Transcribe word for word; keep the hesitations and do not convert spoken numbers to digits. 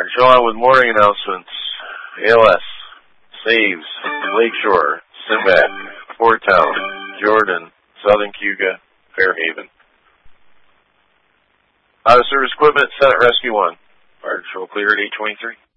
Roger, show on with morning announcements. A L S, Saves, Lakeshore, Sinbad, Fort Town, Jordan, Southern Cayuga, Fairhaven. Out of service equipment, Senate Rescue one. Fire control clear at eight twenty-three.